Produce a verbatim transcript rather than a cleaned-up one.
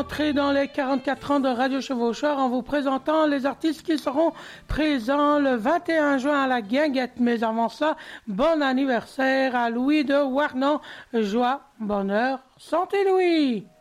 Entrer dans les quarante-quatre ans de Radio Chevaucheur en vous présentant les artistes qui seront présents le vingt et un juin à la Guinguette. Mais avant ça, bon anniversaire à Louis de Warnan. Joie, bonheur, santé Louis!